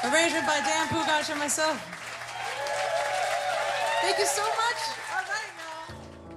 Arrangement by Dan Pugac and myself. Thank you so much.